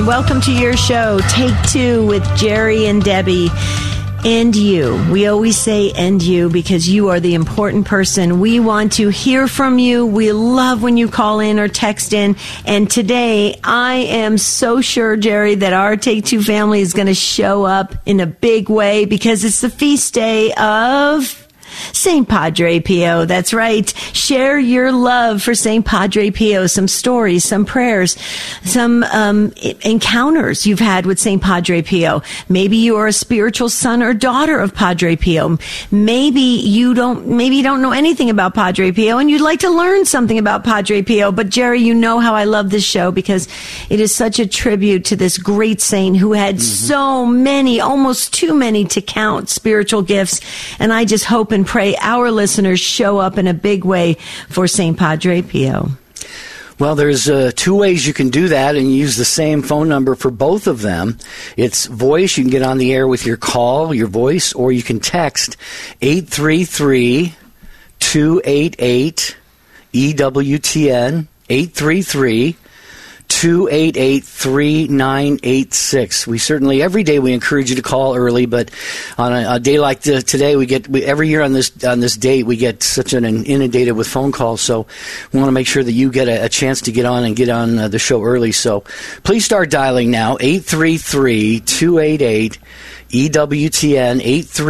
and welcome to your show, Take Two with Jerry and Debbie. And you. We always say and you because you are the important person. We want to hear from you. We love when you call in or text in. And today, I am so sure, Jerry, that our Take Two family is going to show up in a big way because it's the feast day of St. Padre Pio. That's right. Share your love for St. Padre Pio. Some stories, some prayers, some encounters you've had with St. Padre Pio. Maybe you are a spiritual son or daughter of Padre Pio. Maybe you don't know anything about Padre Pio and you'd like to learn something about Padre Pio. But Jerry, you know how I love this show because it is such a tribute to this great saint who had so many, almost too many to count, spiritual gifts. And I just hope and pray our listeners show up in a big way for St. Padre Pio. Well, there's two ways you can do that and use the same phone number for both of them. It's voice. You can get on the air with your call, your voice, or you can text 833-288-EWTN, 833-288-3986. We certainly, every day we encourage you to call early, but on a day like today, every year on this date, we get such an inundated with phone calls, so we want to make sure that you get a chance to get on the show early. So please start dialing now, 833-288-EWTN,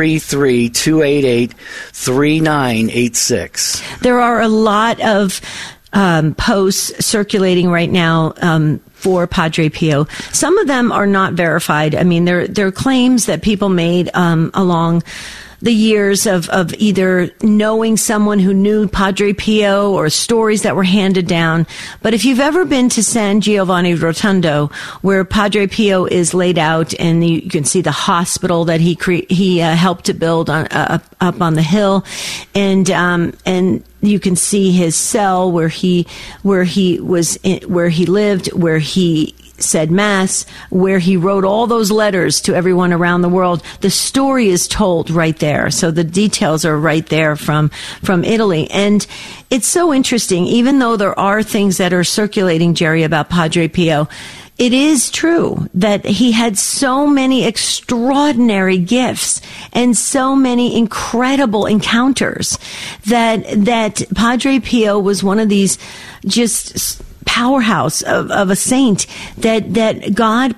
833-288-3986. There are a lot of posts circulating right now for Padre Pio. Some of them are not verified. I mean, they're claims that people made along the years of either knowing someone who knew Padre Pio or stories that were handed down. But if you've ever been to San Giovanni Rotondo, where Padre Pio is laid out, and you can see the hospital that he helped to build up on the hill, and you can see his cell where he lived, where he said Mass, where he wrote all those letters to everyone around the world. The story is told right there. So the details are right there from Italy. And it's so interesting, even though there are things that are circulating, Jerry, about Padre Pio, it is true that he had so many extraordinary gifts and so many incredible encounters that Padre Pio was one of these just powerhouse of a saint that God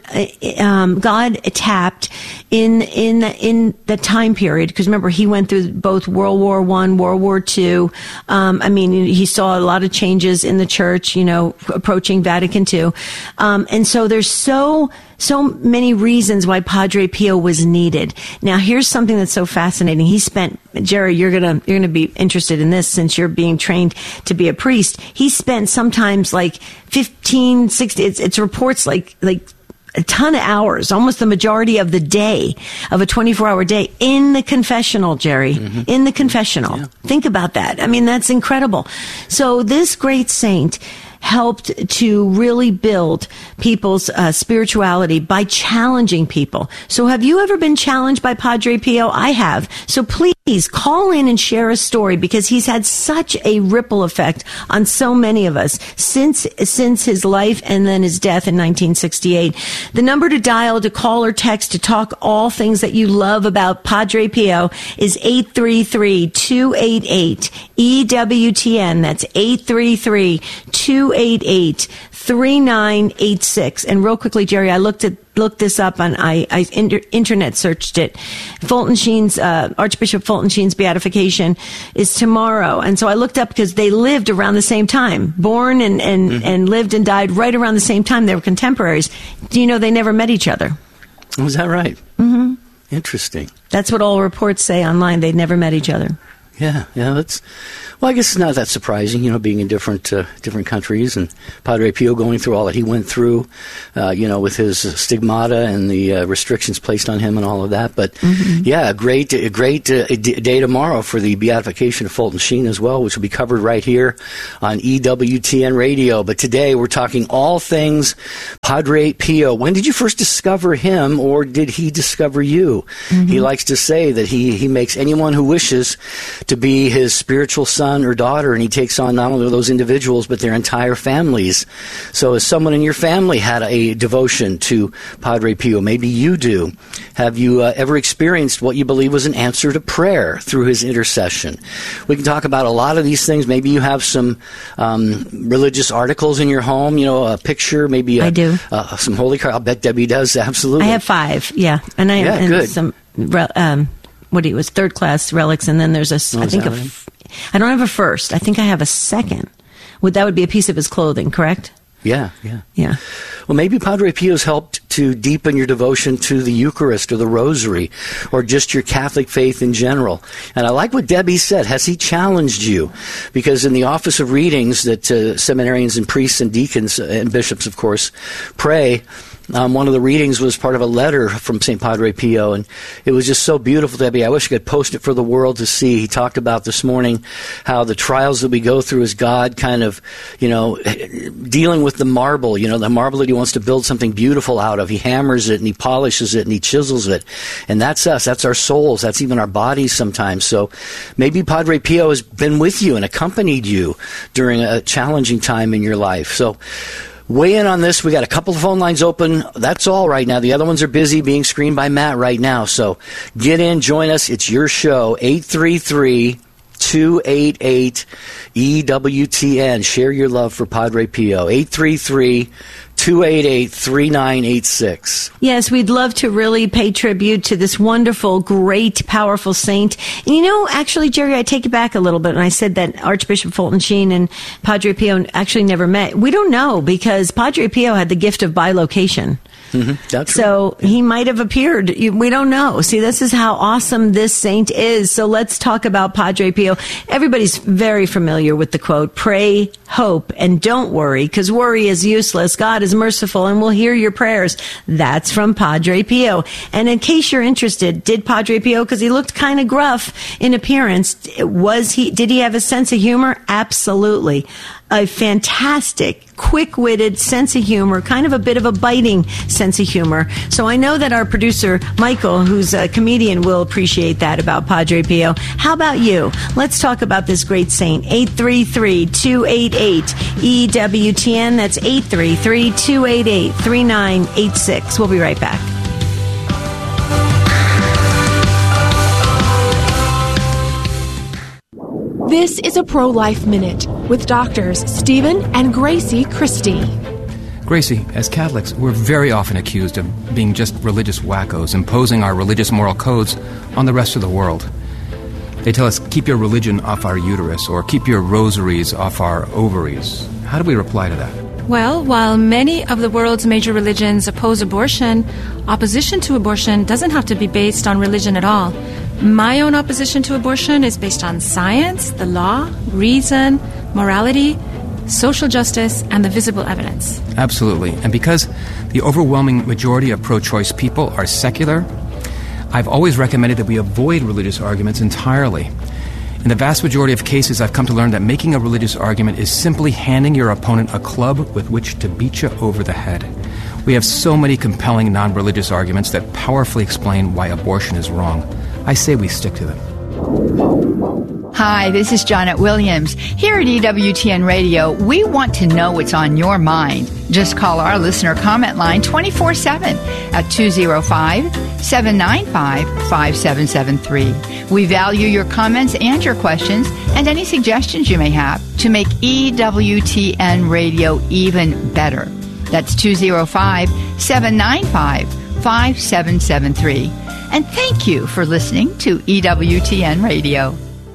tapped in the time period, because remember, he went through both World War I, World War II. I mean, he saw a lot of changes in the church, approaching Vatican II. And so there's so many reasons why Padre Pio was needed. Now, here's something that's so fascinating. He spent, Jerry, you're gonna be interested in this since you're being trained to be a priest. He spent sometimes like 15, 16, it's reports like a ton of hours, almost the majority of the day, of a 24-hour day, in the confessional, Jerry. Mm-hmm. In the confessional. Yeah. Think about that. I mean, that's incredible. So this great saint helped to really build people's spirituality by challenging people. So have you ever been challenged by Padre Pio? I have. So please call in and share a story, because he's had such a ripple effect on so many of us since his life and then his death in 1968. The number to dial, to call or text, to talk all things that you love about Padre Pio is 833-288-EWTN. That's 833-288-3986. And real quickly, Jerry, I looked this up on, I internet searched it. Fulton Sheen's, Archbishop Fulton Sheen's beatification is tomorrow. And so I looked up, because they lived around the same time, born and lived and died right around the same time. They were contemporaries. Do you know they never met each other? Was that right? Mm-hmm. Interesting. That's what all reports say online. They'd never met each other. Yeah, well, I guess it's not that surprising, being in different countries, and Padre Pio going through all that he went through, with his stigmata and the restrictions placed on him and all of that. But yeah, a great day tomorrow for the beatification of Fulton Sheen as well, which will be covered right here on EWTN Radio. But today we're talking all things Padre Pio. When did you first discover him, or did he discover you? Mm-hmm. He likes to say that he makes anyone who wishes to be his spiritual son or daughter, and he takes on not only those individuals but their entire families. So as someone in your family had a devotion to Padre Pio, maybe you do, have you ever experienced what you believe was an answer to prayer through his intercession? We can talk about a lot of these things. Maybe you have some religious articles in your home, a picture, maybe I do. Some holy cards. I'll bet Debbie does, absolutely. I have 5, yeah. And I have good. some, third class relics, and then there's I don't have a first. I think I have a second. That would be a piece of his clothing, correct? Yeah. Yeah. Well, maybe Padre Pio's helped to deepen your devotion to the Eucharist or the Rosary or just your Catholic faith in general. And I like what Debbie said. Has he challenged you? Because in the office of readings that seminarians and priests and deacons and bishops, of course, pray, one of the readings was part of a letter from St. Padre Pio, and it was just so beautiful, Debbie. I wish I could post it for the world to see. He talked about this morning how the trials that we go through is God kind of, dealing with the marble, the marble that he wants to build something beautiful out of. He hammers it and he polishes it and he chisels it. And that's us. That's our souls. That's even our bodies sometimes. So maybe Padre Pio has been with you and accompanied you during a challenging time in your life. So weigh in on this. We got a couple of phone lines open. That's all right now. The other ones are busy being screened by Matt right now. So get in, join us. It's your show, 833-288-EWTN. Share your love for Padre Pio, 833-288-3986. Yes, we'd love to really pay tribute to this wonderful, great, powerful saint. And actually, Jerry, I take it back a little bit, and I said that Archbishop Fulton Sheen and Padre Pio actually never met. We don't know, because Padre Pio had the gift of bilocation. Mm-hmm. That's so right. He might have appeared. We don't know. See, this is how awesome this saint is. So let's talk about Padre Pio. Everybody's very familiar with the quote, pray, hope, and don't worry, because worry is useless. God is merciful and will hear your prayers. That's from Padre Pio. And in case you're interested, did Padre Pio, because he looked kind of gruff in appearance, did he have a sense of humor? Absolutely. A fantastic, quick-witted sense of humor, kind of a bit of a biting sense of humor. So I know that our producer, Michael, who's a comedian, will appreciate that about Padre Pio. How about you? Let's talk about this great saint. 833-288-EWTN. That's 833-288-3986. We'll be right back. This is a Pro-Life Minute with doctors Stephen and Gracie Christie. Gracie, as Catholics, we're very often accused of being just religious wackos, imposing our religious moral codes on the rest of the world. They tell us, keep your religion off our uterus, or keep your rosaries off our ovaries. How do we reply to that? Well, while many of the world's major religions oppose abortion, opposition to abortion doesn't have to be based on religion at all. My own opposition to abortion is based on science, the law, reason, morality, social justice, and the visible evidence. Absolutely. And because the overwhelming majority of pro-choice people are secular, I've always recommended that we avoid religious arguments entirely. In the vast majority of cases, I've come to learn that making a religious argument is simply handing your opponent a club with which to beat you over the head. We have so many compelling non-religious arguments that powerfully explain why abortion is wrong. I say we stick to them. Hi, this is Janet Williams. Here at EWTN Radio, we want to know what's on your mind. Just call our listener comment line 24/7 at 205-795-5773. We value your comments and your questions and any suggestions you may have to make EWTN Radio even better. That's 205-795-5773. And thank you for listening to EWTN Radio.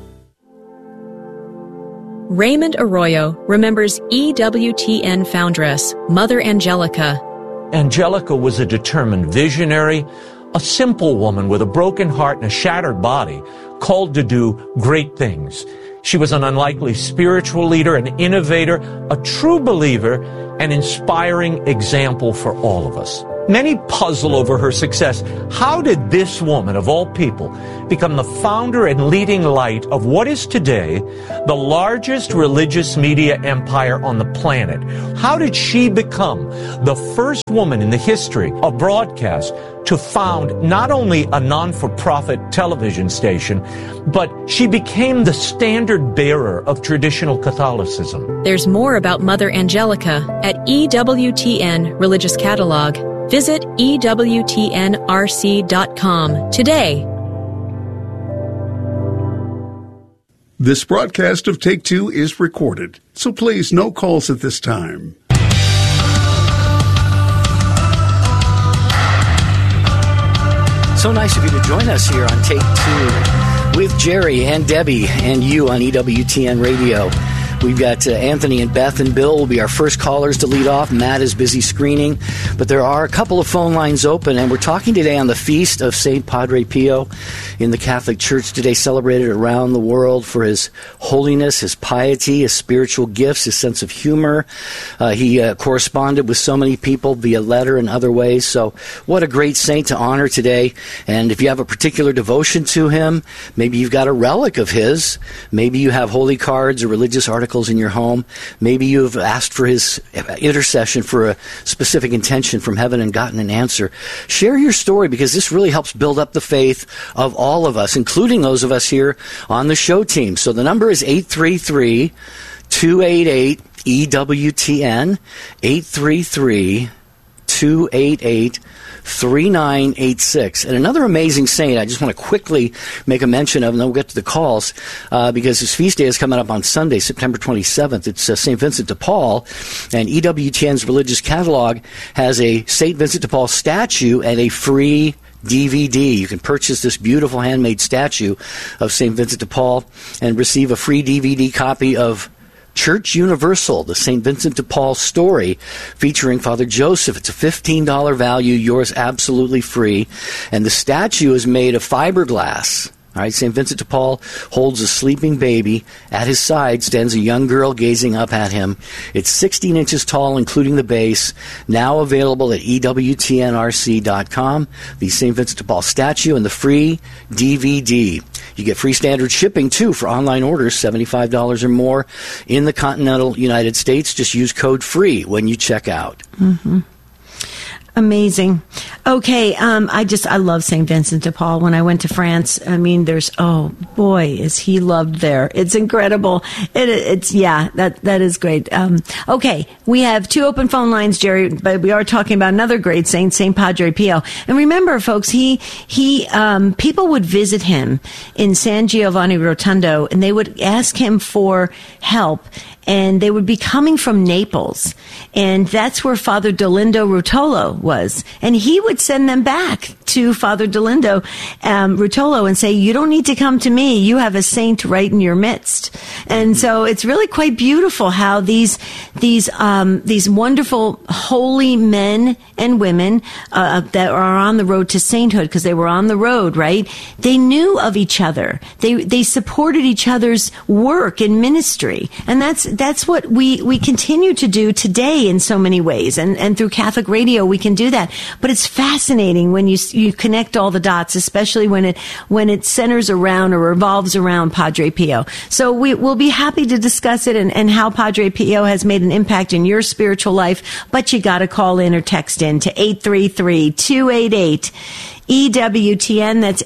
Raymond Arroyo remembers EWTN foundress, Mother Angelica. Angelica was a determined visionary, a simple woman with a broken heart and a shattered body, called to do great things. She was an unlikely spiritual leader, an innovator, a true believer, an inspiring example for all of us. Many puzzle over her success. How did this woman, of all people, become the founder and leading light of what is today the largest religious media empire on the planet? How did she become the first woman in the history of broadcast to found not only a non-for-profit television station, but she became the standard bearer of traditional Catholicism? There's more about Mother Angelica at EWTN Religious Catalog. Visit EWTNRC.com today. This broadcast of Take Two is recorded, so please no calls at this time. So nice of you to join us here on Take Two with Jerry and Debbie and you on EWTN Radio. We've got Anthony and Beth and Bill will be our first callers to lead off. Matt is busy screening, but there are a couple of phone lines open, and we're talking today on the feast of St. Padre Pio in the Catholic Church today, celebrated around the world for his holiness, his piety, his spiritual gifts, his sense of humor. He corresponded with so many people via letter and other ways, so what a great saint to honor today. And if you have a particular devotion to him, maybe you've got a relic of his, maybe you have holy cards or religious articles in your home. Maybe you've asked for his intercession for a specific intention from heaven and gotten an answer. Share your story, because this really helps build up the faith of all of us, including those of us here on the show team. So the number is 833-288-EWTN, 833-288-3986. And another amazing saint I just want to quickly make a mention of, and then we'll get to the calls, because his feast day is coming up on Sunday, September 27th. It's St. Vincent de Paul, and EWTN's Religious Catalog has a St. Vincent de Paul statue and a free DVD. You can purchase this beautiful handmade statue of St. Vincent de Paul and receive a free DVD copy of Church Universal, the St. Vincent de Paul story featuring Father Joseph. It's a $15 value, yours absolutely free. And the statue is made of fiberglass. All right, St. Vincent de Paul holds a sleeping baby. At his side stands a young girl gazing up at him. It's 16 inches tall, including the base. Now available at EWTNRC.com. The St. Vincent de Paul statue and the free DVD. You get free standard shipping, too, for online orders, $75 or more in the continental United States. Just use code FREE when you check out. Mm-hmm. Amazing. Okay, I love St. Vincent de Paul. When I went to France, I mean, oh boy, is he loved there. It's incredible. That is great. Okay, we have two open phone lines, Jerry, but we are talking about another great saint, St. Padre Pio. And remember, folks, people would visit him in San Giovanni Rotondo, and they would ask him for help. And they would be coming from Naples. And that's where Father Dolindo Rutolo was. And he would send them back to Father Dolindo Rutolo and say, you don't need to come to me. You have a saint right in your midst. And so it's really quite beautiful how these wonderful holy men and women that are on the road to sainthood, because they were on the road, right? They knew of each other. They supported each other's work and ministry. And that's what we continue to do today in so many ways. And through Catholic radio, we can do that. But it's fascinating when you connect all the dots, especially when it centers around or revolves around Padre Pio. So we'll be happy to discuss it and how Padre Pio has made an impact in your spiritual life. But you got to call in or text in to 833-288-EWTN. That's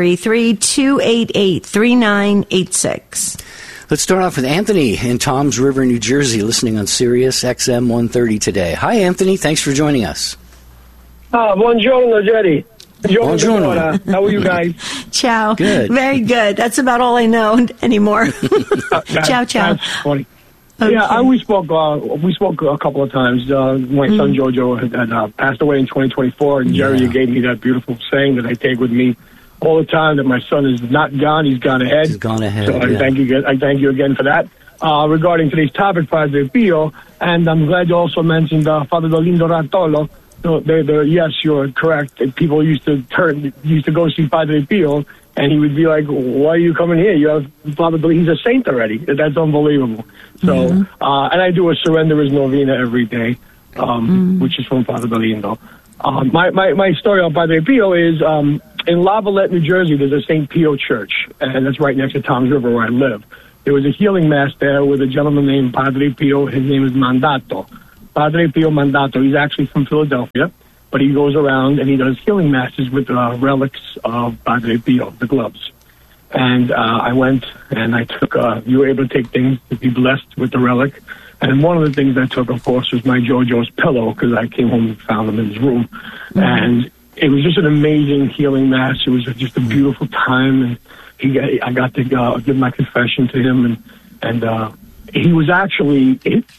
833-288-3986. Let's start off with Anthony in Toms River, New Jersey, listening on Sirius XM 130 today. Hi, Anthony. Thanks for joining us. Buongiorno, Jerry. Buongiorno. How are you guys? Ciao. Good. Very good. That's about all I know anymore. Ciao, ciao. That's funny. Okay. Yeah, we spoke a couple of times. My son Jojo had passed away in 2024, and Jerry, you gave me that beautiful saying that I take with me all the time, that my son is not gone, he's gone ahead. He's gone ahead. So I thank you again for that. Regarding today's topic, Padre Pio, and I'm glad you also mentioned Father Dolindo Rutolo. So yes, you're correct. People used to go see Padre Pio, and he would be like, "Why are you coming here? You have Father Dolindo. He's a saint already." That's unbelievable. So, and I do a Surrender His Novena every day, which is from Father Dolindo. My story on Padre Pio is in Lavallette, New Jersey, there's a St. Pio Church, and that's right next to Toms River where I live. There was a healing mass there with a gentleman named Padre Pio. His name is Mandato. Padre Pio Mandato. He's actually from Philadelphia, but he goes around and he does healing masses with relics of Padre Pio, the gloves. And I went and I took, you were able to take things to be blessed with the relic. And one of the things I took, of course, was my JoJo's pillow, because I came home and found him in his room. Mm-hmm. And it was just an amazing healing mass. It was just a beautiful time. And I got to give my confession to him. And he was actually,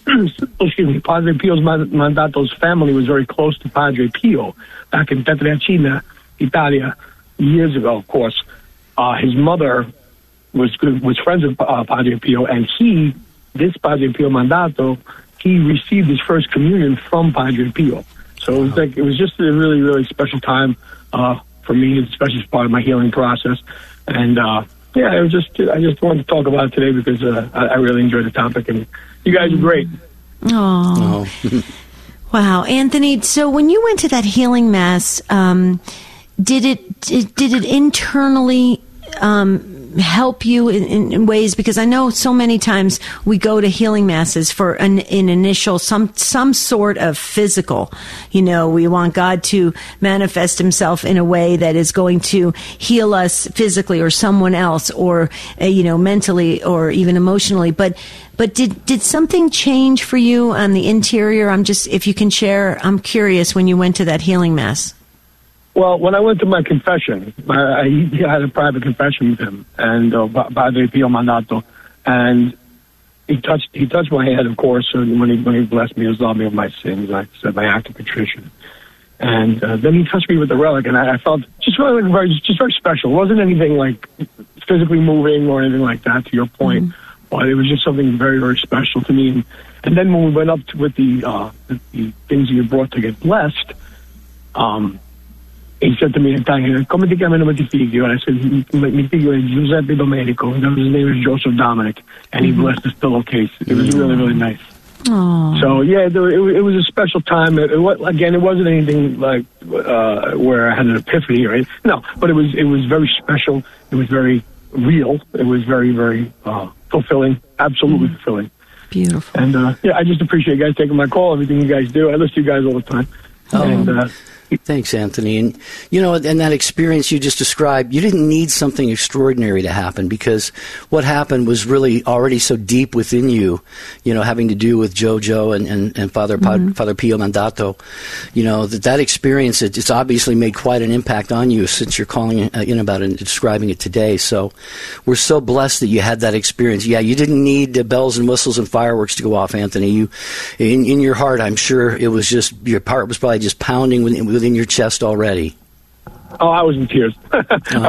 Padre Pio Mandato's family was very close to Padre Pio back in Pietrelcina, Italia, years ago, of course. His mother was friends with Padre Pio, and this Padre Pio Mandato, he received his first communion from Padre Pio. So it was just a really, really special time for me, especially as part of my healing process. And I just wanted to talk about it today because I really enjoyed the topic, and you guys are great. Oh, wow, Anthony. So when you went to that healing mass, did it internally help you in ways? Because I know so many times we go to healing masses for an initial some sort of physical. We want God to manifest himself in a way that is going to heal us physically or someone else, or mentally or even emotionally. But did something change for you on the interior? If you can share, I'm curious when you went to that healing mass. Well, when I went to my confession, I had a private confession with him, and Padre Pio Mandato, and he touched my head, of course, and when he blessed me, he absolved me of my sins. I said my act of contrition, and then he touched me with the relic, and I felt just very special. It wasn't anything like physically moving or anything like that, to your point, but it was just something very, very special to me. And then when we went up with the things you brought to get blessed, he said to me in Italian, "Come ti chiamano ti figlio?" And I said, "Mi figlio è Giuseppe Domenico." And his name is Joseph Dominic, and he blessed his pillowcase. It was really, really nice. Aww. So yeah, it was a special time. It wasn't anything like where I had an epiphany, right? No, but it was very special. It was very real. It was very, very fulfilling. Absolutely fulfilling. Beautiful. And I just appreciate you guys taking my call. Everything you guys do. I listen to you guys all the time. And thanks, Anthony. And, and that experience you just described, you didn't need something extraordinary to happen, because what happened was really already so deep within you, having to do with JoJo and Father Pio Mandato, that experience, it's obviously made quite an impact on you since you're calling in about it and describing it today. So we're so blessed that you had that experience. Yeah, you didn't need bells and whistles and fireworks to go off, Anthony. You, in your heart, I'm sure it was just, your heart was probably just pounding within your chest already. Oh, I was in tears. I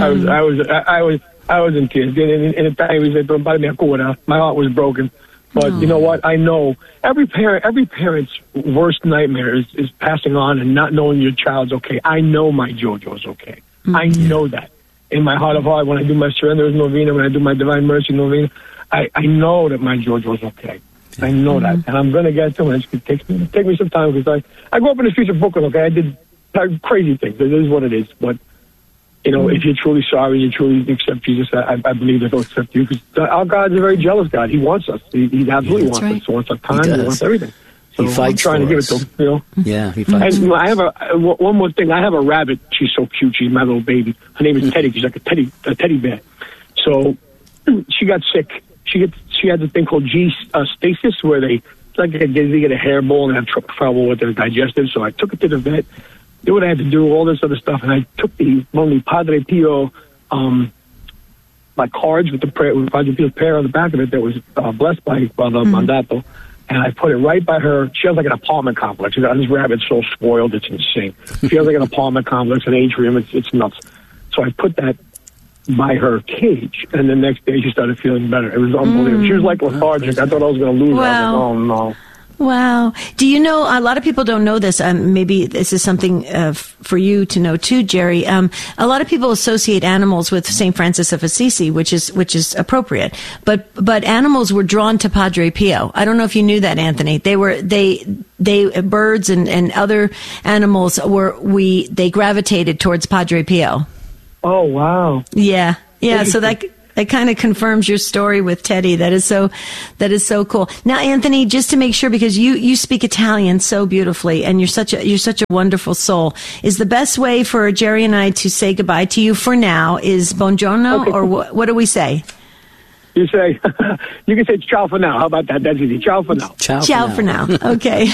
was in tears. In Italian, we say, my heart was broken. But you know what? I know every parent's worst nightmare is passing on and not knowing your child's okay. I know my JoJo's okay. I know that. In my heart of heart, when I do my surrender novena, when I do my divine mercy novena, I know that my JoJo's okay. I know that, and I'm going to get to him. It's going to take me some time, because I grew up in the streets of Brooklyn, okay? I did crazy things. It is what it is. But, if you're truly sorry, you truly accept Jesus, I believe that he'll accept you, because our God is a very jealous God. He wants us. He absolutely wants us. He wants our time. He wants everything. So he fights I'm trying to give us. it to him, Yeah, he fights. And I have one more thing. I have a rabbit. She's so cute. She's my little baby. Her name is Teddy. She's like a teddy bear. So she got sick. She had this thing called stasis, where they get a hairball and have trouble with their digestive. So I took it to the vet, did what I had to do, all this other stuff, and I took the Padre Pio, my cards with Padre Pio's prayer on the back of it that was blessed by Father Mandato, and I put it right by her. She has like an apartment complex. This rabbit's so spoiled, it's insane. She has like an apartment complex, an atrium. It's nuts. So I put that by her cage, and the next day she started feeling better. It was unbelievable. She was like lethargic. I thought I was going to lose her. I was like, oh no. Wow. Do you know, a lot of people don't know this. Maybe this is something for you to know too, Jerry. A lot of people associate animals with St. Francis of Assisi, which is appropriate. But animals were drawn to Padre Pio. I don't know if you knew that, Anthony. They birds and other animals they gravitated towards Padre Pio. Oh, wow. Yeah. Yeah. So that kind of confirms your story with Teddy. That is so cool. Now, Anthony, just to make sure, because you speak Italian so beautifully, and you're such a wonderful soul. Is the best way for Jerry and I to say goodbye to you for now is buongiorno, okay, or what do we say? You say, you can say ciao for now. How about that? That's easy. Ciao for now. Ciao for now. Okay.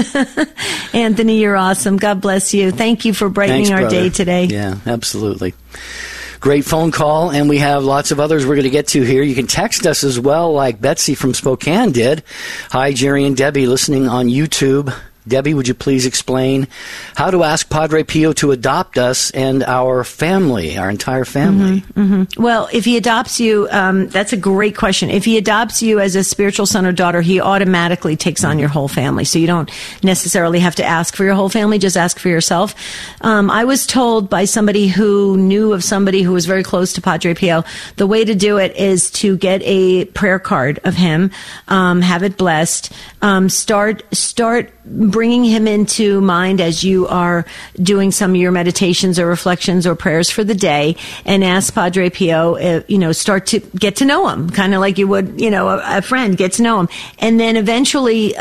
Anthony, you're awesome. God bless you. Thank you for brightening our day today. Yeah, absolutely. Great phone call, and we have lots of others we're going to get to here. You can text us as well, like Betsy from Spokane did. Hi, Jerry and Debbie, listening on YouTube. Debbie, would you please explain how to ask Padre Pio to adopt us and our family, our entire family? Well, if he adopts you, that's a great question. If he adopts you as a spiritual son or daughter, he automatically takes on your whole family. So you don't necessarily have to ask for your whole family, just ask for yourself. I was told by somebody who knew of somebody who was very close to Padre Pio, the way to do it is to get a prayer card of him, have it blessed, start bringing him into mind as you are doing some of your meditations or reflections or prayers for the day, and ask Padre Pio, start to get to know him, kind of like you would, a friend, get to know him. And then eventually,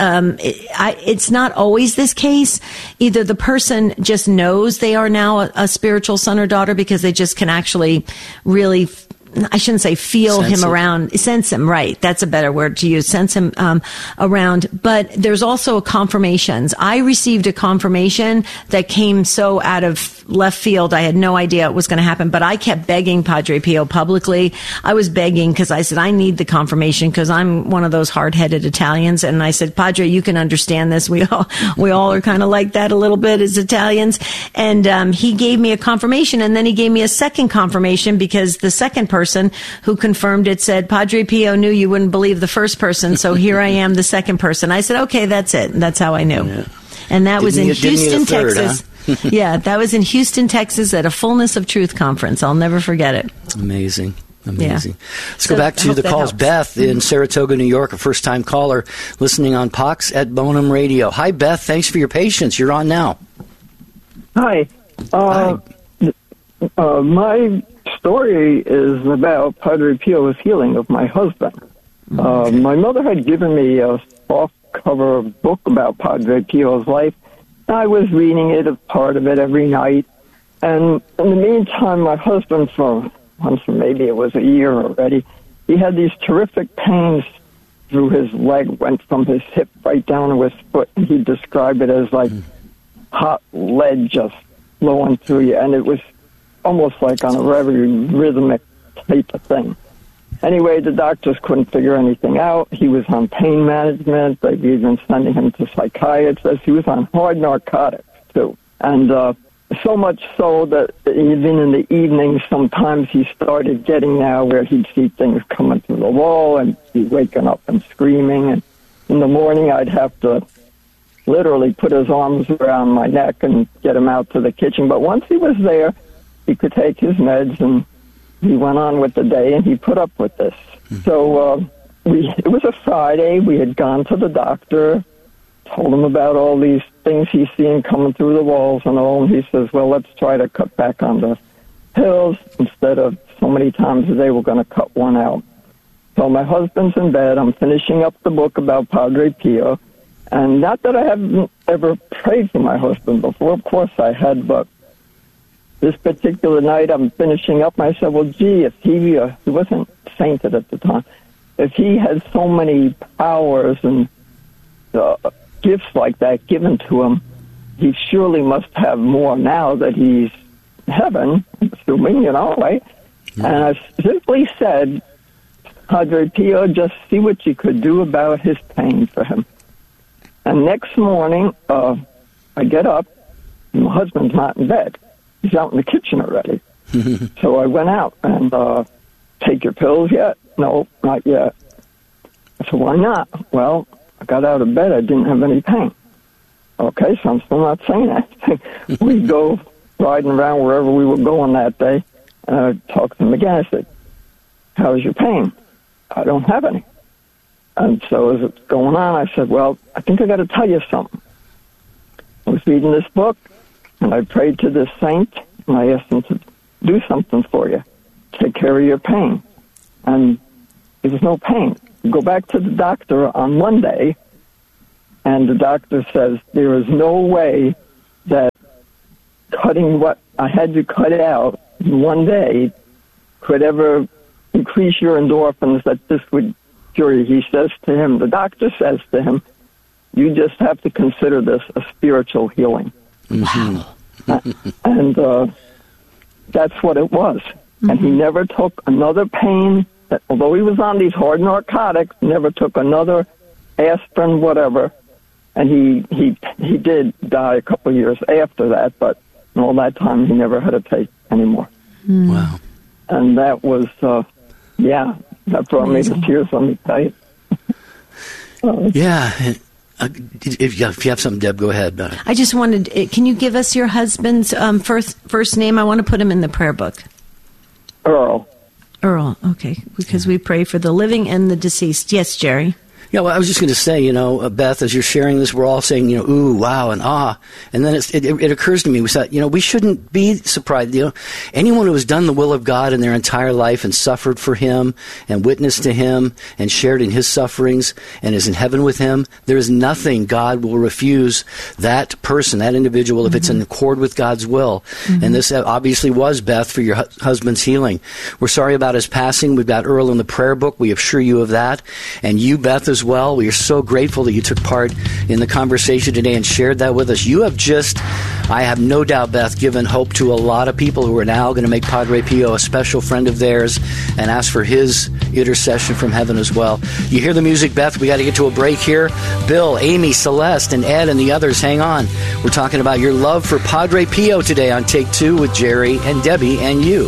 it's not always this case. Either the person just knows they are now a spiritual son or daughter because they just can actually really, I shouldn't say feel him around, sense him, right. That's a better word to use, sense him around. But there's also confirmations. I received a confirmation that came so out of left field. I had no idea it was going to happen, but I kept begging Padre Pio publicly. I was begging because I said, I need the confirmation because I'm one of those hard-headed Italians. And I said, Padre, you can understand this. We all are kind of like that a little bit as Italians. And he gave me a confirmation, and then he gave me a second confirmation because the second person who confirmed it said, Padre Pio knew you wouldn't believe the first person, so here I am, the second person. I said, okay, that's it. And that's how I knew. Yeah. And that was in Houston, Texas. Yeah, that was in Houston, Texas at a Fullness of Truth conference. I'll never forget it. Amazing. Yeah. Let's go back to the calls. Helps. Beth in Saratoga, New York, a first-time caller listening on Pax et Bonum Radio. Hi, Beth. Thanks for your patience. You're on now. Hi. Hi. My story is about Padre Pio's healing of my husband. My mother had given me a softcover book about Padre Pio's life. I was reading it, a part of it, every night. And in the meantime, my husband, for maybe it was a year already, he had these terrific pains through his leg, went from his hip right down to his foot. And he described it as like hot lead just flowing through you. And it was almost like on a very rhythmic type of thing. Anyway, the doctors couldn't figure anything out. He was on pain management. They've even sending him to psychiatrists. He was on hard narcotics, too. And so much so that even in the evening, sometimes he started getting now where he'd see things coming through the wall and be waking up and screaming. And in the morning, I'd have to literally put his arms around my neck and get him out to the kitchen. But once he was there, he could take his meds, and he went on with the day, and he put up with this. So it was a Friday. We had gone to the doctor, told him about all these things he's seeing coming through the walls and all, and he says, well, let's try to cut back on the pills. Instead of so many times a day, we're going to cut one out. So my husband's in bed. I'm finishing up the book about Padre Pio, and not that I haven't ever prayed for my husband before. Of course I had, but this particular night, I'm finishing up, and I said, well, gee, if he wasn't sainted at the time, if he has so many powers and gifts like that given to him, he surely must have more now that he's in heaven, assuming, right? Mm-hmm. And I simply said, Padre Pio, just see what you could do about his pain for him. And next morning, I get up, and my husband's not in bed. He's out in the kitchen already. So I went out and, take your pills yet? No, not yet. I said, why not? Well, I got out of bed. I didn't have any pain. Okay, so I'm still not saying anything. We go riding around wherever we were going that day, and I talked to him again. I said, how's your pain? I don't have any. And so as it's going on, I said, well, I think I got to tell you something. I was reading this book, and I prayed to this saint, and I asked him to do something for you, take care of your pain. And there was no pain. You go back to the doctor on Monday, and the doctor says there is no way that cutting what I had to cut out in one day could ever increase your endorphins, that this would cure you. He says to him, the doctor says to him, you just have to consider this a spiritual healing. Wow. And that's what it was. Mm-hmm. And he never took another pain, although he was on these hard narcotics, never took another aspirin, whatever. And he did die a couple of years after that, but in all that time he never had to take anymore. Mm. Wow. And that was, that brought me to tears, let me tell you. Yeah. If you have something, Deb, go ahead. I just wanted, can you give us your husband's first name? I want to put him in the prayer book. Earl, okay, because we pray for the living and the deceased. Yes, Jerry. Yeah, well, I was just going to say, Beth, as you're sharing this, we're all saying, ooh, wow, and ah. And then it occurs to me, we thought, we shouldn't be surprised. Anyone who has done the will of God in their entire life and suffered for Him and witnessed to Him and shared in His sufferings and is in heaven with Him, there is nothing God will refuse that person, that individual, if it's in accord with God's will. Mm-hmm. And this obviously was, Beth, for your husband's healing. We're sorry about his passing. We've got Earl in the prayer book. We assure you of that. And you, Beth, as well. We are so grateful that you took part in the conversation today and shared that with us. You have just, I have no doubt, Beth, given hope to a lot of people who are now going to make Padre Pio a special friend of theirs and ask for his intercession from heaven as well. You hear the music, Beth? We got to get to a break here. Bill, Amy, Celeste, and Ed and the others, hang on. We're talking about your love for Padre Pio today on Take Two with Jerry and Debbie and you.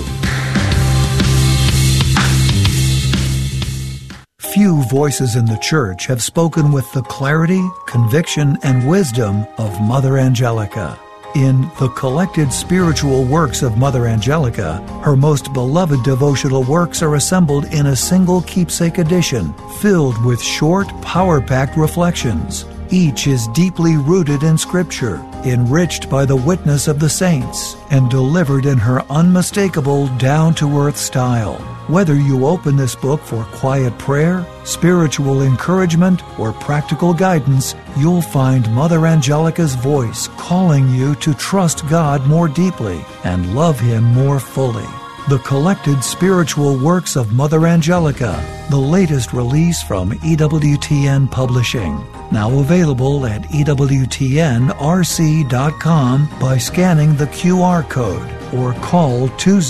Few voices in the Church have spoken with the clarity, conviction, and wisdom of Mother Angelica. In The Collected Spiritual Works of Mother Angelica, her most beloved devotional works are assembled in a single keepsake edition, filled with short, power-packed reflections. Each is deeply rooted in Scripture, enriched by the witness of the saints, and delivered in her unmistakable, down-to-earth style. Whether you open this book for quiet prayer, spiritual encouragement, or practical guidance, you'll find Mother Angelica's voice calling you to trust God more deeply and love Him more fully. The Collected Spiritual Works of Mother Angelica, the latest release from EWTN Publishing. Now available at EWTNRC.com by scanning the QR code or call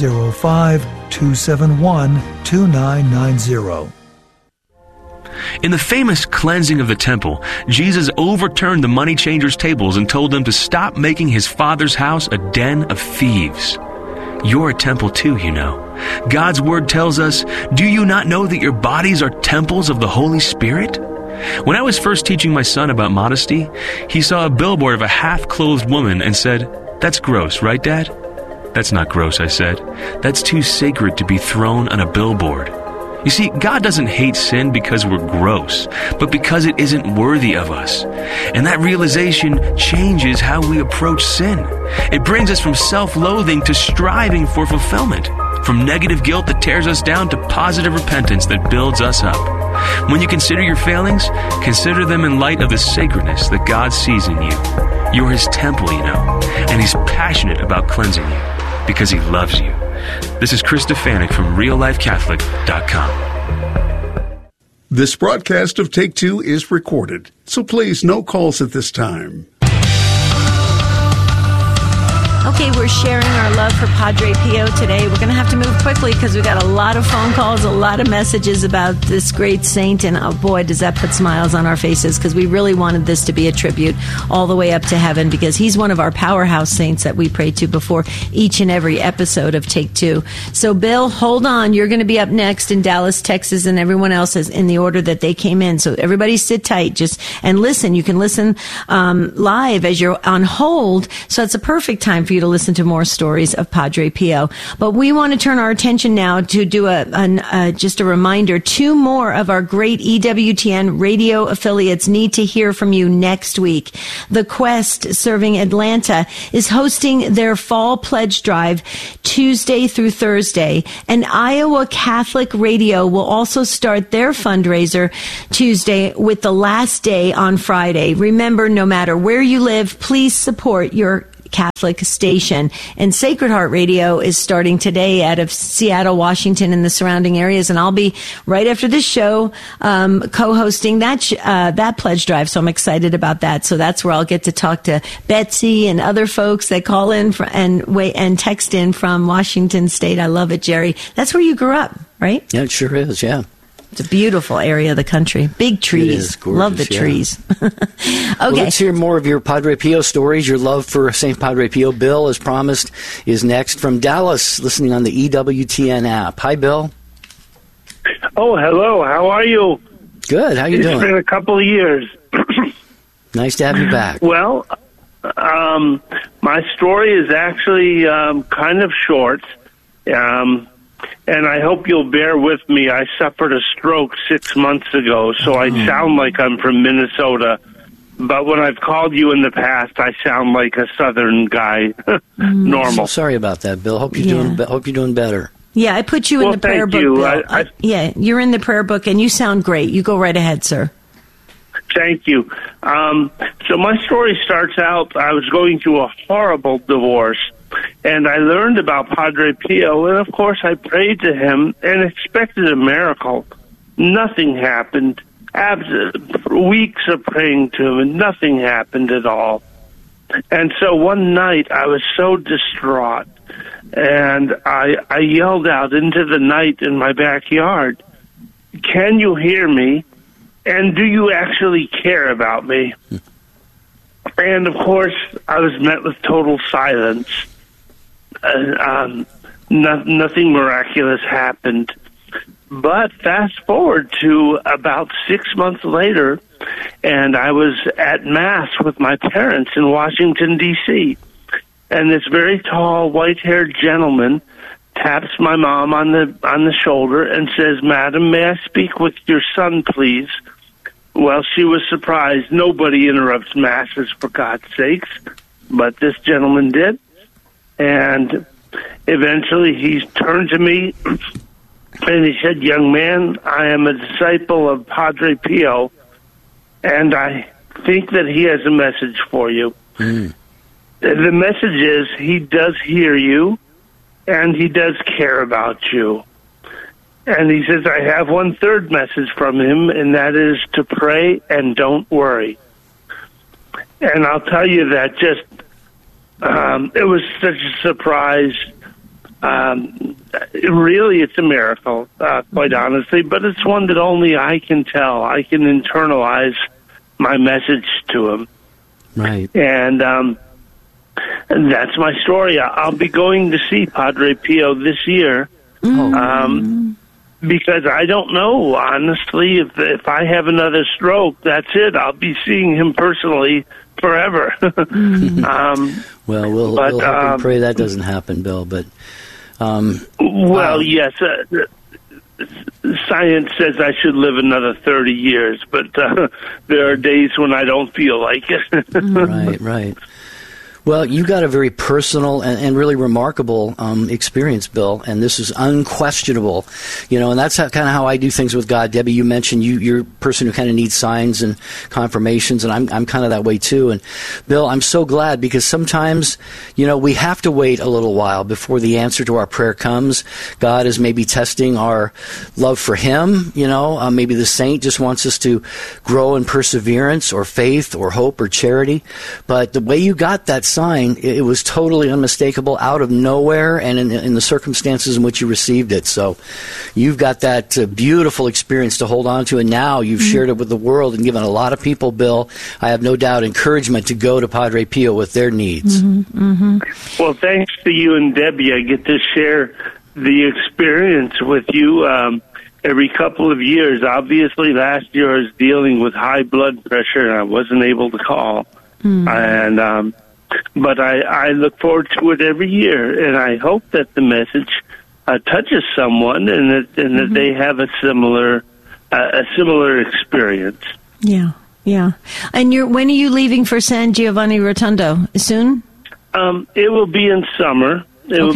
205-271-2990. In the famous cleansing of the temple, Jesus overturned the money changers' tables and told them to stop making His Father's house a den of thieves. You're a temple too, you know. God's Word tells us, do you not know that your bodies are temples of the Holy Spirit? When I was first teaching my son about modesty, he saw a billboard of a half-clothed woman and said, "That's gross, right, Dad?" "That's not gross," I said. "That's too sacred to be thrown on a billboard." You see, God doesn't hate sin because we're gross, but because it isn't worthy of us. And that realization changes how we approach sin. It brings us from self-loathing to striving for fulfillment, from negative guilt that tears us down to positive repentance that builds us up. When you consider your failings, consider them in light of the sacredness that God sees in you. You're His temple, you know, and He's passionate about cleansing you because He loves you. This is Chris Stefanik from RealLifeCatholic.com. This broadcast of Take Two is recorded, so please no calls at this time. Okay, we're sharing our love for Padre Pio today. We're going to have to move quickly because we've got a lot of phone calls, a lot of messages about this great saint, and oh boy, does that put smiles on our faces, because we really wanted this to be a tribute all the way up to heaven, because he's one of our powerhouse saints that we pray to before each and every episode of Take Two. So, Bill, hold on. You're going to be up next in Dallas, Texas, and everyone else is in the order that they came in. So everybody sit tight and listen. You can listen live as you're on hold, so it's a perfect time for you to listen to more stories of Padre Pio. But we want to turn our attention now to do just a reminder. 2 more of our great EWTN radio affiliates need to hear from you next week. The Quest, serving Atlanta, is hosting their fall pledge drive Tuesday through Thursday, and Iowa Catholic Radio will also start their fundraiser Tuesday with the last day on Friday. Remember, no matter where you live, please support your Catholic station. And Sacred Heart Radio is starting today out of Seattle, Washington, and the surrounding areas. And I'll be right after this show co-hosting that pledge drive. So I'm excited about that. So that's where I'll get to talk to Betsy and other folks that call in and text in from Washington State. I love it, Jerry. That's where you grew up, right? Yeah, it sure is. Yeah. It's a beautiful area of the country. Big trees. It is gorgeous. Love the trees. Okay. Well, let's hear more of your Padre Pio stories. Your love for St. Padre Pio. Bill, as promised, is next from Dallas, listening on the EWTN app. Hi, Bill. Oh, hello. How are you? Good. How you doing? It's been a couple of years. Nice to have you back. Well, my story is actually kind of short. And I hope you'll bear with me. I suffered a stroke 6 months ago, so I sound like I'm from Minnesota. But when I've called you in the past, I sound like a Southern guy. Normal. So sorry about that, Bill. Hope you're doing better. Yeah, I put you in the prayer book, Bill. Yeah, you're in the prayer book, and you sound great. You go right ahead, sir. Thank you. So my story starts out, I was going through a horrible divorce. And I learned about Padre Pio, and of course I prayed to him and expected a miracle. Nothing happened. Weeks of praying to him, and nothing happened at all. And so one night I was so distraught, and I yelled out into the night in my backyard, "Can you hear me? And do you actually care about me?" And of course I was met with total silence. Nothing miraculous happened. But fast forward to about 6 months later, and I was at Mass with my parents in Washington, D.C., and this very tall, white-haired gentleman taps my mom on the shoulder and says, "Madam, may I speak with your son, please?" Well, she was surprised. Nobody interrupts Masses, for God's sakes, but this gentleman did. And eventually he turned to me and he said, "Young man, I am a disciple of Padre Pio, and I think that he has a message for you." The message is, he does hear you, and he does care about you. And he says, I have one third message from him, and that is to pray and don't worry. And I'll tell you that just it was such a surprise. Really, it's a miracle, quite honestly, but it's one that only I can tell. I can internalize my message to him. Right. And that's my story. I'll be going to see Padre Pio this year. Because I don't know, honestly, if I have another stroke, that's it. I'll be seeing him personally forever. Well, we'll hope and pray that doesn't happen, Bill. But yes, science says I should live another 30 years, but there are days when I don't feel like it. Right. Well, you got a very personal and really remarkable experience, Bill, and this is unquestionable. And that's kind of how I do things with God. Debbie, you mentioned you're a person who kind of needs signs and confirmations, and I'm kind of that way too. And Bill, I'm so glad, because sometimes, we have to wait a little while before the answer to our prayer comes. God is maybe testing our love for Him. Maybe the saint just wants us to grow in perseverance or faith or hope or charity. But the way you got that sign, it was totally unmistakable, out of nowhere, and in the circumstances in which you received it. So you've got that beautiful experience to hold on to, and now you've shared it with the world and given a lot of people, Bill, I have no doubt, encouragement to go to Padre Pio with their needs. Well, thanks to you and Debbie, I get to share the experience with you every couple of years. Obviously, last year I was dealing with high blood pressure, and I wasn't able to call. But I look forward to it every year, and I hope that the message touches someone, and that they have a similar experience. Yeah. And when are you leaving for San Giovanni Rotondo? Soon? It will be in summer.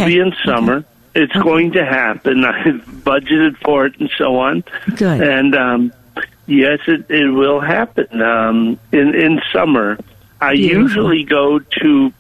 It's going to happen. I've budgeted for it and so on. Good. And yes, it will happen in summer. I usually go to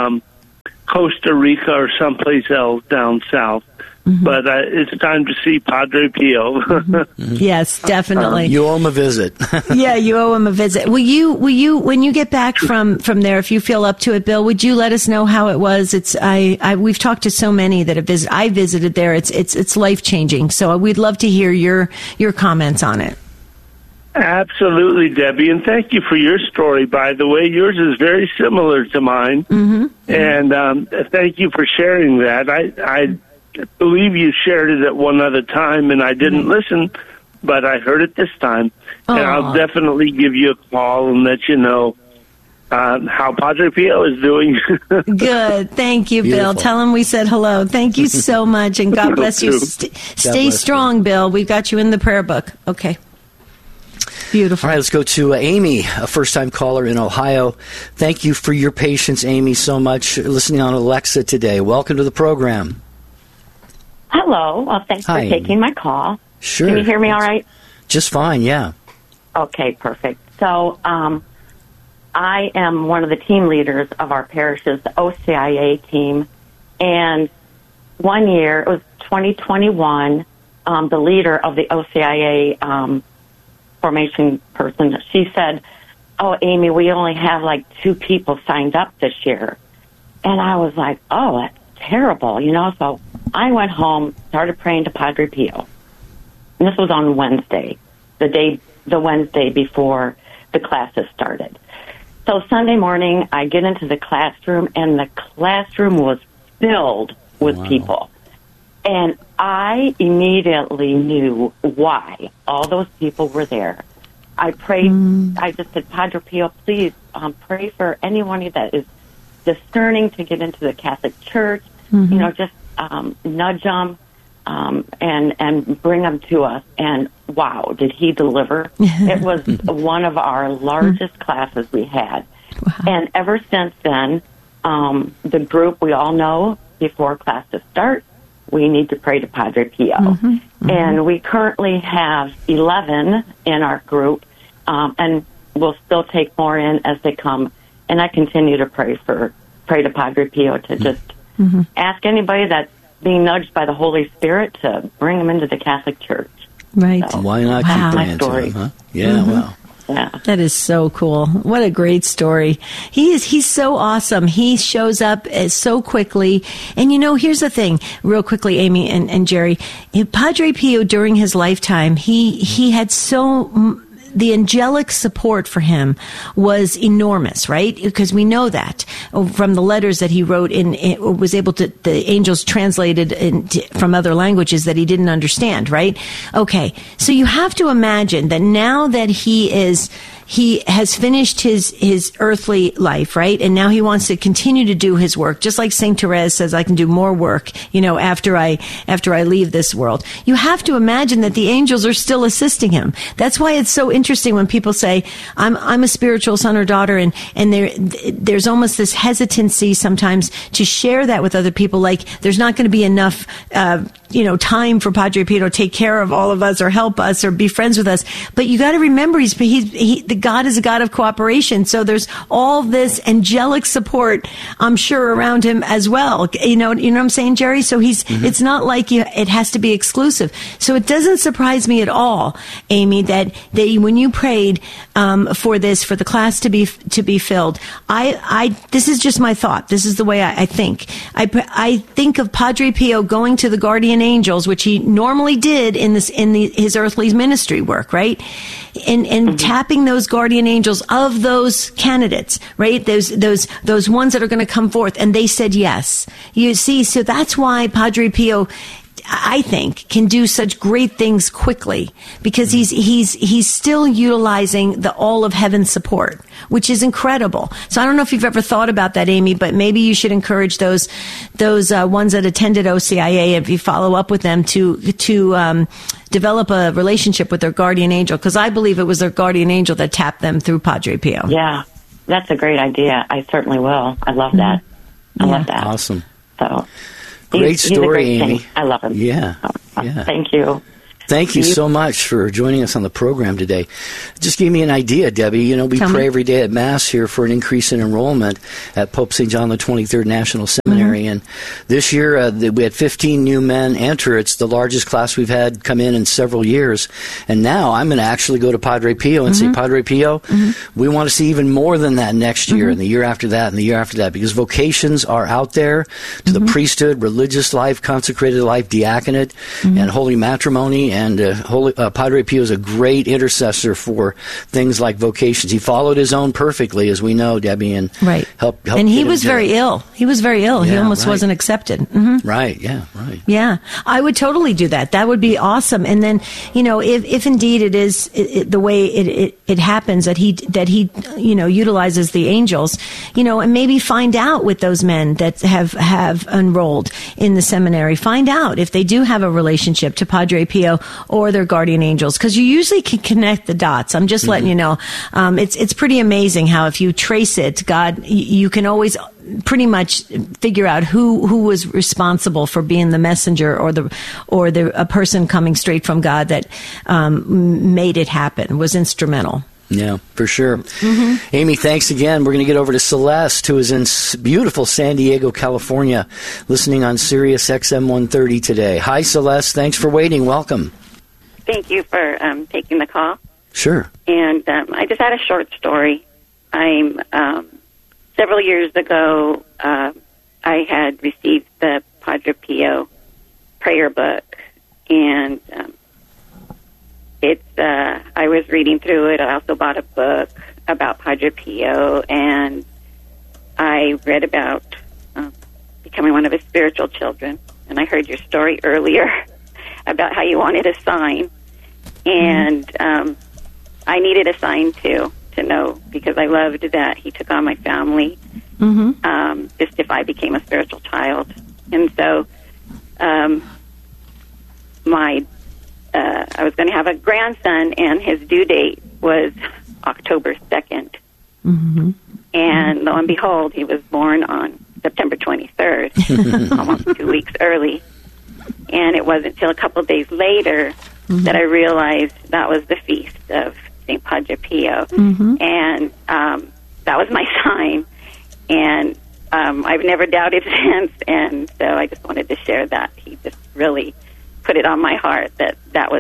Costa Rica or someplace else down south. But it's time to see Padre Pio. Yes, definitely. You owe him a visit. Yeah, you owe him a visit. Will you, when you get back from there, if you feel up to it, Bill, would you let us know how it was? We've talked to so many that have visited. I visited there. It's life changing. So we'd love to hear your comments on it. Absolutely, Debbie, and thank you for your story, by the way. Yours is very similar to mine, and thank you for sharing that. I believe you shared it at one other time, and I didn't listen, but I heard it this time, and I'll definitely give you a call and let you know how Padre Pio is doing. Good. Thank you, Bill. Tell him we said hello. Thank you so much, and God bless you. Stay strong, Bill. We've got you in the prayer book. Okay. Beautiful. All right, let's go to Amy, a first-time caller in Ohio. Thank you for your patience, Amy, so much, listening on Alexa today. Welcome to the program. Hello. Well, thanks for taking my call. Sure. Can you hear me all right? Just fine, yeah. Okay, perfect. So I am one of the team leaders of our parish's OCIA team, and one year, it was 2021, the leader of the OCIA formation person, she said, "Oh, Amy, we only have like 2 people signed up this year." And I was like, "Oh, that's terrible," so I went home, started praying to Padre Pio. And this was on Wednesday, the Wednesday before the classes started. So Sunday morning, I get into the classroom, and the classroom was filled with people. And I immediately knew why all those people were there. I prayed. I just said, "Padre Pio, please pray for anyone that is discerning to get into the Catholic Church. Just nudge them and bring them to us." And wow, did he deliver? It was one of our largest classes we had. Wow. And ever since then, the group, we all know before classes start, we need to pray to Padre Pio. And we currently have 11 in our group, and we'll still take more in as they come. And I continue to pray to Padre Pio to just ask anybody that's being nudged by the Holy Spirit to bring them into the Catholic Church. Right. So, why not keep praying to him, huh? Yeah, wow. Yeah. That is so cool. What a great story. He's so awesome. He shows up so quickly. And here's the thing, real quickly, Amy and Jerry. Padre Pio, during his lifetime, he had the angelic support for him was enormous, right? Because we know that from the letters that he wrote was able to, the angels translated from other languages that he didn't understand, right? Okay. So you have to imagine that now that he has finished his earthly life, right? And now he wants to continue to do his work. Just like Saint Therese says, I can do more work, after I leave this world. You have to imagine that the angels are still assisting him. That's why it's so interesting when people say, I'm a spiritual son or daughter, and there's almost this hesitancy sometimes to share that with other people. Like, there's not going to be enough time for Padre Pio to take care of all of us or help us or be friends with us. But you got to remember, the God is a God of cooperation. So there's all this angelic support, I'm sure, around him as well. You know what I'm saying, Jerry? So it's not like it has to be exclusive. So it doesn't surprise me at all, Amy, that when you prayed for the class to be filled, this is just my thought. This is the way I think. I think of Padre Pio going to the guardian angels, which he normally did in his earthly ministry work, right? And tapping those guardian angels of those candidates, right? Those ones that are going to come forth, and they said yes. You see, so that's why Padre Pio, I think, can do such great things quickly, because he's still utilizing all of heaven's support, which is incredible. So I don't know if you've ever thought about that, Amy, but maybe you should encourage those ones that attended OCIA, if you follow up with them, to develop a relationship with their guardian angel, because I believe it was their guardian angel that tapped them through Padre Pio. Yeah, that's a great idea. I certainly will. I love that. I love that. Awesome. So. Great story, Amy. I love him. Yeah. Thank you. Thank you so much for joining us on the program today. It just gave me an idea, Debbie. We pray every day at Mass here for an increase in enrollment at Pope St. John the 23rd National Seminary. And this year we had 15 new men enter. It's the largest class we've had come in several years. And now I'm going to actually go to Padre Pio and say, Padre Pio, we want to see even more than that next year and the year after that and the year after that, because vocations are out there to the priesthood, religious life, consecrated life, diaconate, and holy matrimony. And Padre Pio is a great intercessor for things like vocations. He followed his own perfectly, as we know, Debbie, and helped. And he was very ill. He was very ill. Yeah, he almost wasn't accepted. Right. Yeah. Right. Yeah. I would totally do that. That would be awesome. And then, if indeed it is the way it happens that he utilizes the angels, and maybe find out with those men that have enrolled in the seminary, find out if they do have a relationship to Padre Pio or their guardian angels, because you usually can connect the dots. I'm just letting you know. It's pretty amazing how, if you trace it, God, you can always pretty much figure out who was responsible for being the messenger or a person coming straight from God that made it happen, was instrumental. Yeah, for sure. Amy, thanks again. We're going to get over to Celeste, who is in beautiful San Diego, California, listening on Sirius XM 130 today. Hi, Celeste. Thanks for waiting. Welcome. Thank you for taking the call. Sure. And I just had a short story. Several years ago, I had received the Padre Pio prayer book, and I was reading through it. I also bought a book about Padre Pio, and I read about becoming one of his spiritual children. And I heard your story earlier about how you wanted a sign, and I needed a sign too, to know, because I loved that he took on my family, just if I became a spiritual child. And so I was going to have a grandson, and his due date was October 2nd. And lo and behold, he was born on September 23rd, almost 2 weeks early. And it wasn't until a couple of days later that I realized that was the feast of St. Padre Pio. And that was my sign. And I've never doubted since. And so I just wanted to share that. He just really put it on my heart that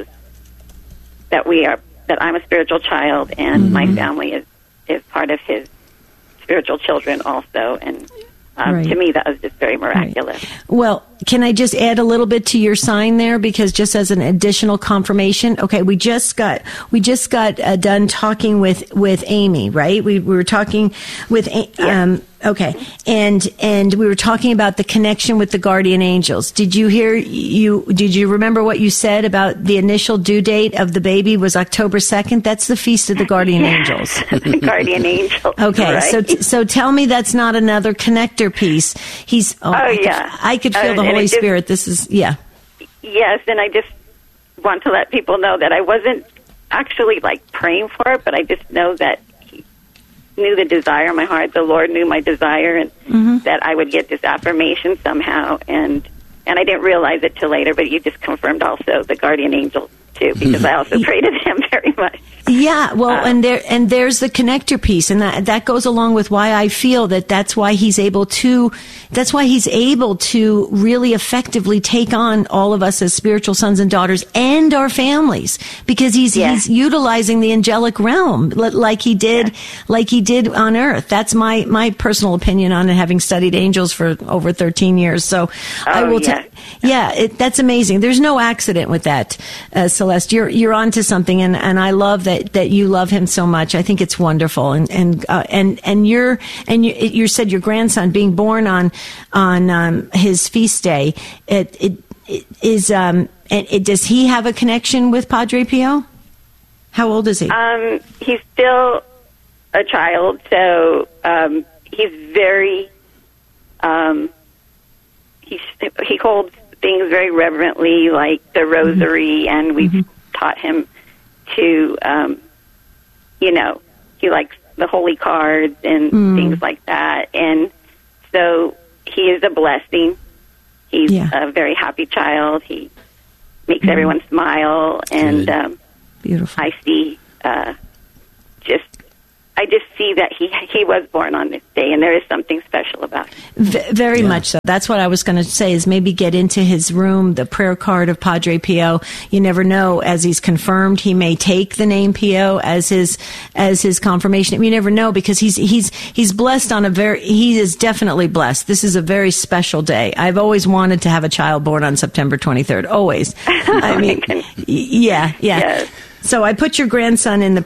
I'm a spiritual child, and my family is part of his spiritual children also. And to me, that was just very miraculous. Right. Well, can I just add a little bit to your sign there? Because just as an additional confirmation, okay, we just got done talking with Amy, right? We were talking with okay, and we were talking about the connection with the guardian angels. Did you remember what you said about the initial due date of the baby was October 2nd? That's the feast of the guardian angels. The guardian angels. Okay, right? so tell me that's not another connector piece. I could feel the Holy Spirit. This is Yes, and I just want to let people know that I wasn't actually praying for it, but I just know that he knew the desire in my heart. The Lord knew my desire, and that I would get this affirmation somehow. And And I didn't realize it till later, but you just confirmed also the guardian angel too, because I also pray to them very much. Yeah, well, and there's the connector piece, and that goes along with why I feel that's why he's able to really effectively take on all of us as spiritual sons and daughters and our families, because he's utilizing the angelic realm like he did on earth. That's my personal opinion on it, having studied angels for over 13 years. So I will that's amazing. There's no accident with that, Celeste. You're onto something, and I love that you love him so much. I think it's wonderful, and you said your grandson being born on his feast day. Does he have a connection with Padre Pio? How old is he? He's still a child, so he's very he holds things very reverently, like the rosary, and we've taught him to, he likes the holy cards and things like that. And so he is a blessing. He's a very happy child. He makes everyone smile. And beautiful. I see I just see that he was born on this day, and there is something special about it. Very much so. That's what I was going to say, is maybe get into his room, the prayer card of Padre Pio. You never know, as he's confirmed, he may take the name Pio as his confirmation. You never know, because he's blessed on he is definitely blessed. This is a very special day. I've always wanted to have a child born on September 23rd. Always. I mean, yeah. Yes. So I put your grandson in the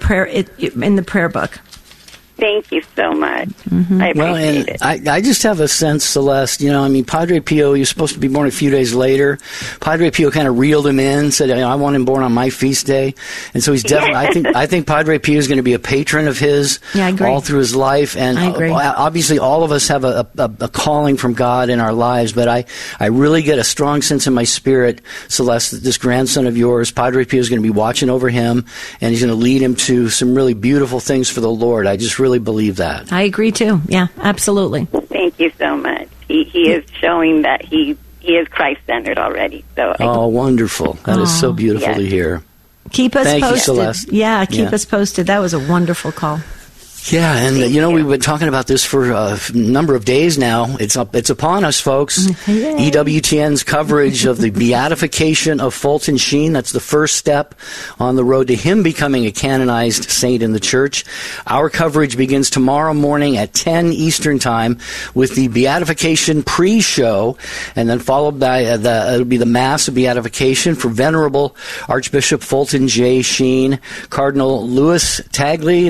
prayer book. Thank you so much. I appreciate it. I just have a sense, Celeste, Padre Pio, he was supposed to be born a few days later. Padre Pio kind of reeled him in, said, I want him born on my feast day. And so he's definitely, I think Padre Pio is going to be a patron of his all through his life. And obviously all of us have a calling from God in our lives, but I really get a strong sense in my spirit, Celeste, that this grandson of yours, Padre Pio, is going to be watching over him, and he's going to lead him to some really beautiful things for the Lord. I just really believe that. I agree too. Yeah, absolutely. Thank you so much. He is showing that he is Christ-centered already. So wonderful. That is so beautiful to hear. Keep us posted. Thank you, Celeste. Yeah, keep us posted. That was a wonderful call. Yeah, and we've been talking about this for a number of days now. It's upon us, folks. Yay. EWTN's coverage of the beatification of Fulton Sheen. That's the first step on the road to him becoming a canonized saint in the church. Our coverage begins tomorrow morning at 10 Eastern Time with the beatification pre-show, and then followed by it'll be the Mass of Beatification for Venerable Archbishop Fulton J. Sheen. Cardinal Louis Tagley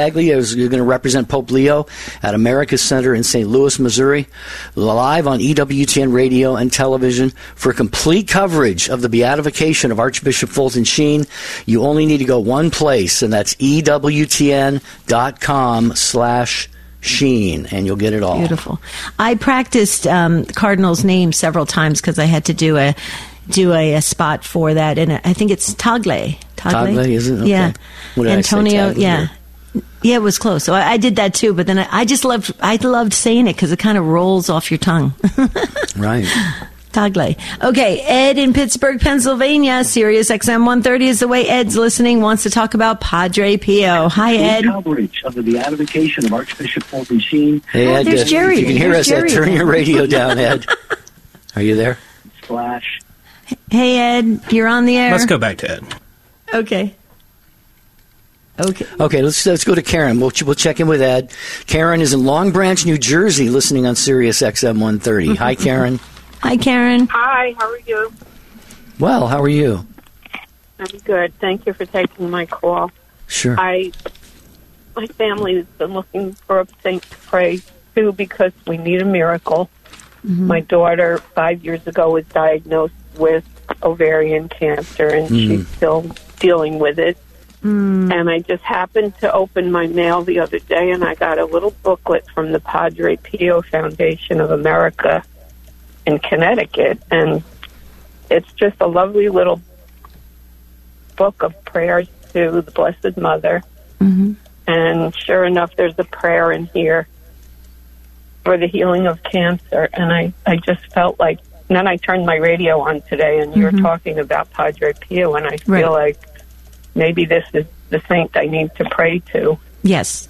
is going to represent Pope Leo at America's Center in St. Louis, Missouri, live on EWTN radio and television. For complete coverage of the beatification of Archbishop Fulton Sheen, you only need to go one place, and that's EWTN.com/Sheen, and you'll get it all. Beautiful. I practiced Cardinal's name several times because I had to do a spot for that, and I think it's Tagle. Tagle, is it? Okay. Yeah. What did Antonio, I say, Tagle? Yeah, it was close. So I did that too, but then I loved saying it because it kind of rolls off your tongue. Right. Tagle. Okay, Ed in Pittsburgh, Pennsylvania, Sirius XM 130 is the way Ed's listening, wants to talk about Padre Pio. Hi, Ed. Coverage of the beatification of Archbishop Fulton Sheen. Hey, Ed, there's Jerry. If you can hear us, Ed, turn your radio down, Ed. Are you there? Splash. Hey, Ed, you're on the air. Let's go back to Ed. Okay. Let's go to Karen. We'll check in with Ed. Karen is in Long Branch, New Jersey, listening on Sirius XM 130. Hi, Karen. Hi, Karen. Hi, how are you? Well, how are you? I'm good. Thank you for taking my call. Sure. My family has been looking for a saint to pray to because we need a miracle. Mm-hmm. My daughter, 5 years ago, was diagnosed with ovarian cancer, and she's still dealing with it. And I just happened to open my mail the other day, and I got a little booklet from the Padre Pio Foundation of America in Connecticut, and it's just a lovely little book of prayers to the Blessed Mother. Mm-hmm. And sure enough, there's a prayer in here for the healing of cancer, and I just felt like then I turned my radio on today, and you're talking about Padre Pio, and I feel like maybe this is the saint I need to pray to. Yes.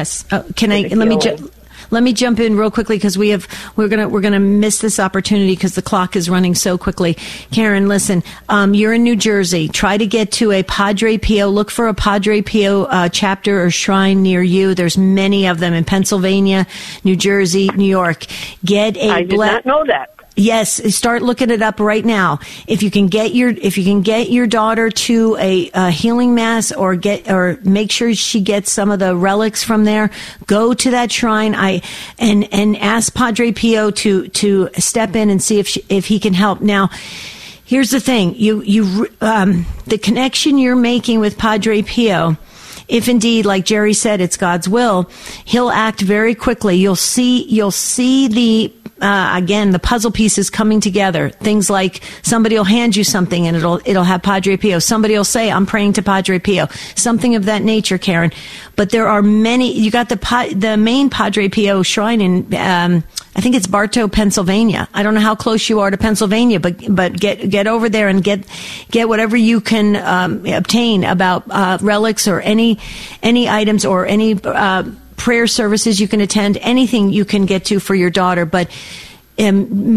Let me jump in real quickly because we're gonna miss this opportunity because the clock is running so quickly. Karen, listen, you're in New Jersey. Try to get to a Padre Pio. Look for a Padre Pio chapter or shrine near you. There's many of them in Pennsylvania, New Jersey, New York. I did not know that. Yes, start looking it up right now. If you can get your daughter to a healing mass or make sure she gets some of the relics from there, go to that shrine. And ask Padre Pio to step in and see if he can help. Now, here's the thing: the connection you're making with Padre Pio. If indeed, like Jerry said, it's God's will, he'll act very quickly. You'll see the puzzle pieces coming together. Things like somebody will hand you something and it'll have Padre Pio. Somebody will say, I'm praying to Padre Pio. Something of that nature, Karen. But there are many. You got the main Padre Pio shrine in, I think it's Bartow, Pennsylvania. I don't know how close you are to Pennsylvania, but get over there and get whatever you can obtain about relics or any items or any prayer services you can attend, anything you can get to for your daughter. But